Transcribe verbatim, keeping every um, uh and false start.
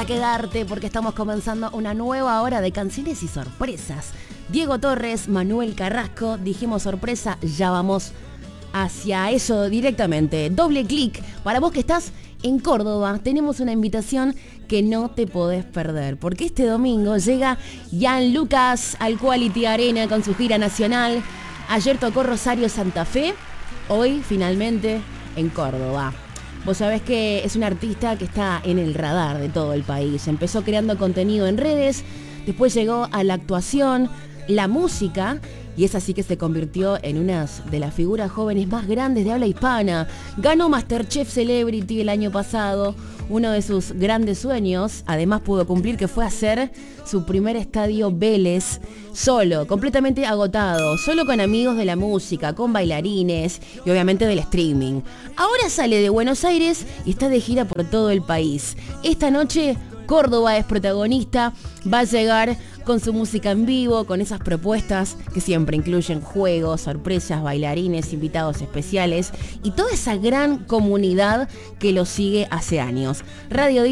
a quedarte porque estamos comenzando una nueva hora de canciones y sorpresas. Diego Torres, Manuel Carrasco, dijimos sorpresa, ya vamos hacia eso directamente. Doble clic, para vos que estás en Córdoba, tenemos una invitación que no te podés perder, porque este domingo llega Jan Lucas al Quality Arena con su gira nacional. Ayer tocó Rosario Santa Fe, hoy finalmente en Córdoba. Vos sabés que es un artista que está en el radar de todo el país. Empezó creando contenido en redes, después llegó a la actuación, la música, y es así que se convirtió en una de las figuras jóvenes más grandes de habla hispana. Ganó MasterChef Celebrity el año pasado. Uno de sus grandes sueños, además pudo cumplir, que fue hacer su primer estadio Vélez solo, completamente agotado, solo con amigos de la música, con bailarines y obviamente del streaming. Ahora sale de Buenos Aires y está de gira por todo el país. Esta noche Córdoba es protagonista, va a llegar con su música en vivo, con esas propuestas que siempre incluyen juegos, sorpresas, bailarines, invitados especiales y toda esa gran comunidad que lo sigue hace años. Radio